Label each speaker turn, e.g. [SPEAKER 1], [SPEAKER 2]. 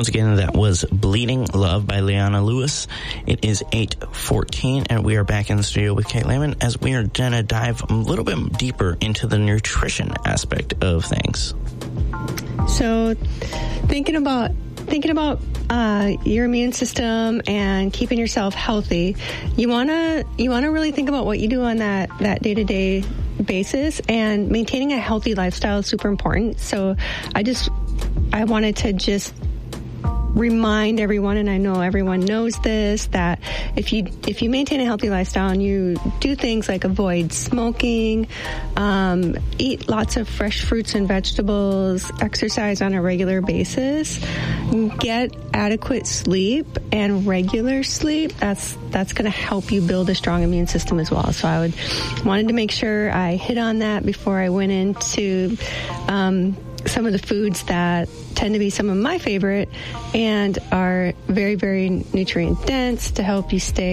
[SPEAKER 1] Once again, that was Bleeding Love by Leona Lewis. It is 8:14, and we are back in the studio with Kate Lehman as we are going to dive a little bit deeper into the nutrition aspect of things.
[SPEAKER 2] So, thinking about your immune system and keeping yourself healthy, you wanna really think about what you do on that day-to-day basis, and maintaining a healthy lifestyle is super important. So I wanted to just remind everyone, and I know everyone knows this, that if you maintain a healthy lifestyle and you do things like avoid smoking, eat lots of fresh fruits and vegetables, exercise on a regular basis, get adequate sleep and regular sleep, that's going to help you build a strong immune system as well. So I wanted to make sure I hit on that before I went into some of the foods that tend to be some of my favorite and are very, very nutrient dense to help you stay